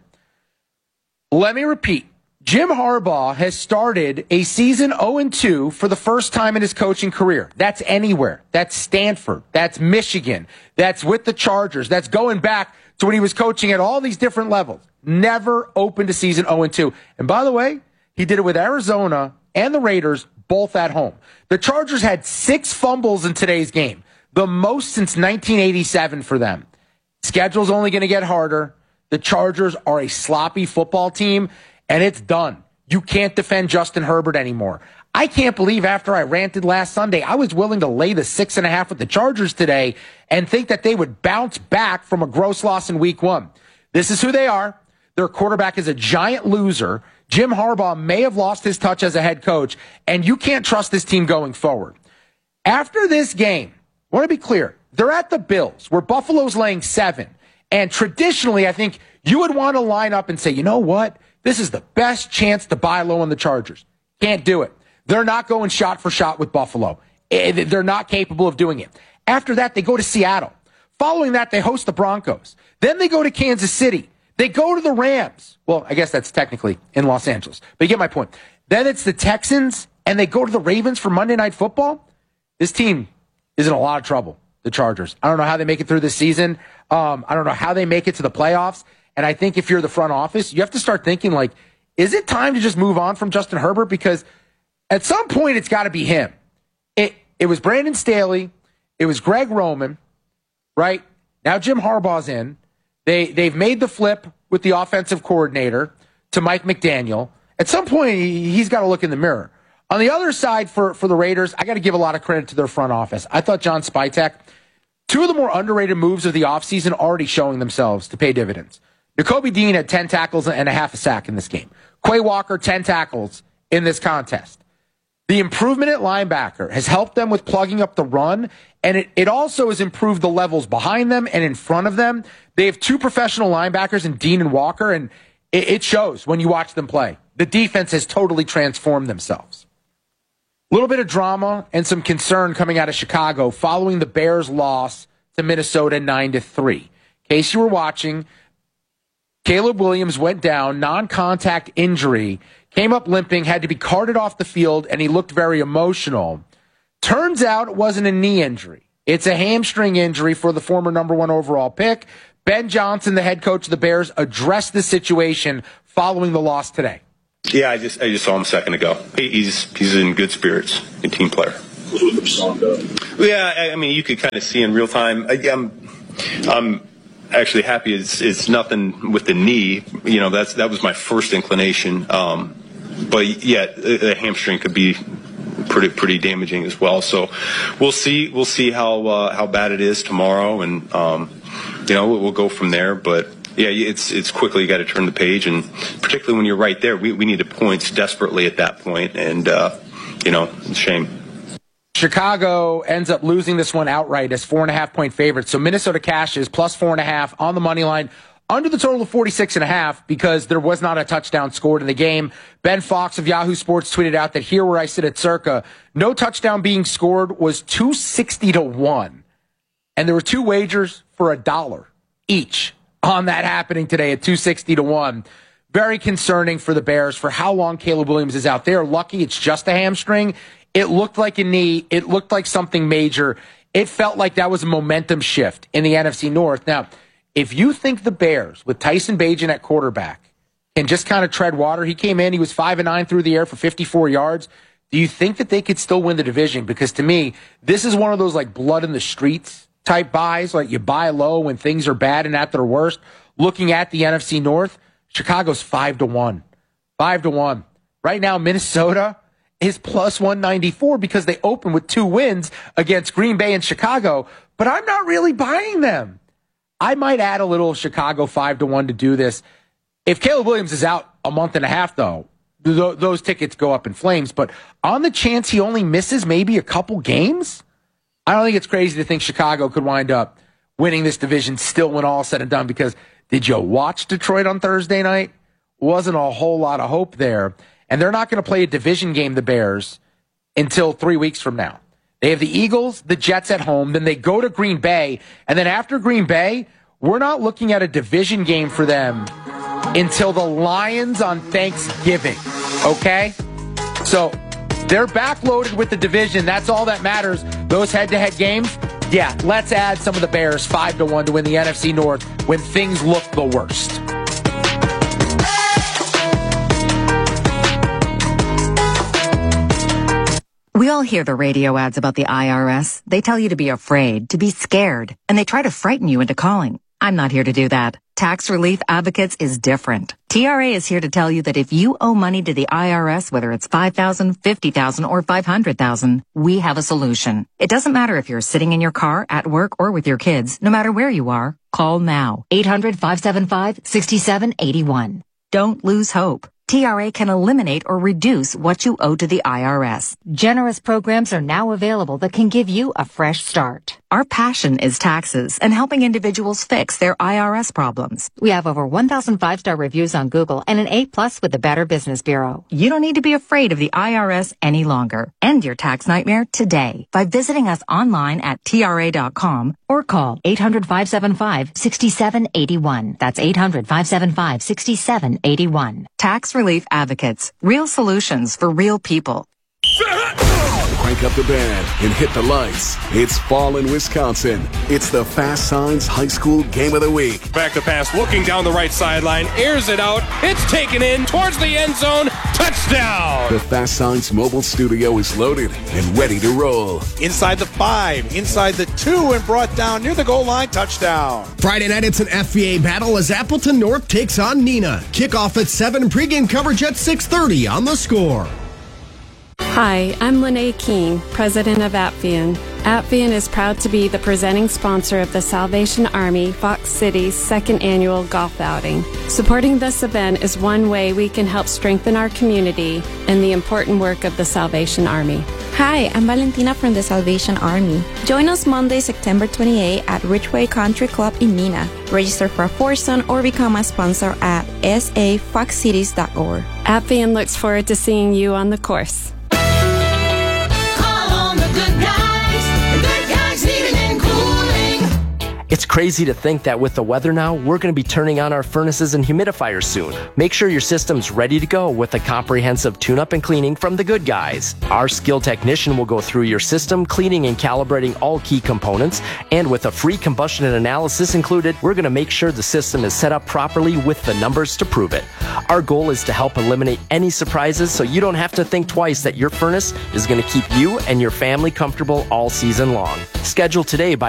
Let me repeat. Jim Harbaugh has started a season 0-2 for the first time in his coaching career. That's anywhere. That's Stanford. That's Michigan. That's with the Chargers. That's going back to when he was coaching at all these different levels. Never opened a season 0-2. And by the way, he did it with Arizona and the Raiders, both at home. The Chargers had 6 fumbles in today's game, the most since 1987 for them. Schedule's only going to get harder. The Chargers are a sloppy football team, and it's done. You can't defend Justin Herbert anymore. I can't believe after I ranted last Sunday, I was willing to lay the 6.5 with the Chargers today and think that they would bounce back from a gross loss in Week 1. This is who they are. Their quarterback is a giant loser. Jim Harbaugh may have lost his touch as a head coach, and you can't trust this team going forward. After this game, I want to be clear, they're at the Bills, where Buffalo's laying 7. And traditionally, I think you would want to line up and say, you know what? This is the best chance to buy low on the Chargers. Can't do it. They're not going shot for shot with Buffalo. They're not capable of doing it. After that, they go to Seattle. Following that, they host the Broncos. Then they go to Kansas City. They go to the Rams. Well, I guess that's technically in Los Angeles, but you get my point. Then it's the Texans, and they go to the Ravens for Monday Night Football. This team is in a lot of trouble, the Chargers. I don't know how they make it through this season. I don't know how they make it to the playoffs. And I think if you're the front office, you have to start thinking, like, is it time to just move on from Justin Herbert? Because at some point, it's got to be him. It was Brandon Staley. It was Greg Roman, right? Now Jim Harbaugh's in. They've made the flip with the offensive coordinator to Mike McDaniel. At some point, he's got to look in the mirror. On the other side, for the Raiders, I got to give a lot of credit to their front office. I thought John Spytek, 2 of the more underrated moves of the offseason already showing themselves to pay dividends. Nakobe Dean had 10 tackles and a half a sack in this game. Quay Walker, 10 tackles in this contest. The improvement at linebacker has helped them with plugging up the run, and it also has improved the levels behind them and in front of them. They have 2 professional linebackers in Dean and Walker, and it shows when you watch them play. The defense has totally transformed themselves. little bit of drama and some concern coming out of Chicago following the Bears' loss to Minnesota 9-3. In case you were watching, Caleb Williams went down, non-contact injury, came up limping, had to be carted off the field, and he looked very emotional. Turns out it wasn't a knee injury. It's a hamstring injury for the former number 1 overall pick. Ben Johnson, the head coach of the Bears, addressed the situation following the loss today. Yeah, I just saw him a second ago. He's in good spirits, a team player. Yeah, I mean, you could kind of see in real time. I'm actually happy it's nothing with the knee. You know, that was my first inclination. But yet, a hamstring could be pretty damaging as well. So we'll see how bad it is tomorrow, and we'll go from there. But yeah, it's quickly, you got to turn the page, and particularly when you're right there, we needed points desperately at that point, and it's a shame. Chicago ends up losing this one outright as 4.5-point favorites. So Minnesota cashes plus 4.5 on the money line, under the total of 46.5 because there was not a touchdown scored in the game. Ben Fox of Yahoo Sports tweeted out that here where I sit at Circa, no touchdown being scored was 260-1. And there were 2 wagers for $1 each on that happening today at 260-1. Very concerning for the Bears for how long Caleb Williams is out there. Lucky it's just a hamstring. It looked like a knee. It looked like something major. It felt like that was a momentum shift in the NFC North. Now, if you think the Bears, with Tyson Bagent at quarterback, can just kind of tread water, he came in, he was 5-9 through the air for 54 yards. Do you think that they could still win the division? Because to me, this is one of those like blood in the streets type buys, like you buy low when things are bad and at their worst. Looking at the NFC North, Chicago's 5-1. 5-1. Right now, Minnesota is plus 194 because they open with 2 wins against Green Bay and Chicago, but I'm not really buying them. I might add a little Chicago 5-1 to do this. If Caleb Williams is out a month and a half, though, those tickets go up in flames. But on the chance he only misses maybe a couple games, I don't think it's crazy to think Chicago could wind up winning this division still when all said and done, because did you watch Detroit on Thursday night? Wasn't a whole lot of hope there. And they're not going to play a division game, the Bears, until 3 weeks from now. They have the Eagles, the Jets at home, then they go to Green Bay, and then after Green Bay, we're not looking at a division game for them until the Lions on Thanksgiving, okay? So they're backloaded with the division. That's all that matters. Those head-to-head games, yeah, let's add some of the Bears 5-1 to win the NFC North when things look the worst. We all hear the radio ads about the IRS. They tell you to be afraid, to be scared, and they try to frighten you into calling. I'm not here to do that. Tax Relief Advocates is different. TRA is here to tell you that if you owe money to the IRS, whether it's $5,000, $50,000, or $500,000, we have a solution. It doesn't matter if you're sitting in your car, at work, or with your kids. No matter where you are, call now. 800-575-6781. Don't lose hope. TRA can eliminate or reduce what you owe to the IRS. Generous programs are now available that can give you a fresh start. Our passion is taxes and helping individuals fix their IRS problems. We have over 1,000 5-star reviews on Google and an A+ with the Better Business Bureau. You don't need to be afraid of the IRS any longer. End your tax nightmare today by visiting us online at TRA.com or call 800-575-6781. That's 800-575-6781. Tax Relief Advocates. Real solutions for real people. Crank up the band and hit the lights. It's fall in Wisconsin. It's the Fast Signs High School Game of the Week. Back to pass, looking down the right sideline, airs it out. It's taken in towards the end zone. Touchdown! The Fast Signs mobile studio is loaded and ready to roll. Inside the 5, inside the 2, and brought down near the goal line. Touchdown. Friday night, it's an FVA battle as Appleton North takes on Neenah. Kickoff at 7, pregame coverage at 6:30 on The Score. Hi, I'm Lene King, president of Apvian. Apvian is proud to be the presenting sponsor of the Salvation Army Fox City's 2nd annual golf outing. Supporting this event is one way we can help strengthen our community and the important work of the Salvation Army. Hi, I'm Valentina from the Salvation Army. Join us Monday, September 28 at Ridgeway Country Club in Neenah. Register for a foursome or become a sponsor at safoxcities.org. Apvian looks forward to seeing you on the course. It's crazy to think that with the weather now, we're going to be turning on our furnaces and humidifiers soon. Make sure your system's ready to go with a comprehensive tune-up and cleaning from the good guys. Our skilled technician will go through your system, cleaning and calibrating all key components, and with a free combustion analysis included, we're going to make sure the system is set up properly with the numbers to prove it. Our goal is to help eliminate any surprises so you don't have to think twice that your furnace is going to keep you and your family comfortable all season long. Schedule today by